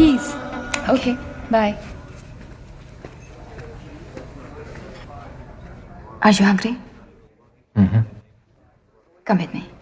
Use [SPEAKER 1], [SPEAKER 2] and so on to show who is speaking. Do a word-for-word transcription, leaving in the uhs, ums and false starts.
[SPEAKER 1] keys.
[SPEAKER 2] Okay, bye. Are you hungry?
[SPEAKER 3] Mm-hmm.
[SPEAKER 2] Come with me.